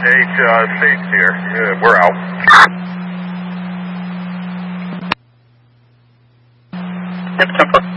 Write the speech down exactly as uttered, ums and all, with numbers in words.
eight, uh, states here. Uh, we're out. Yep, ten four.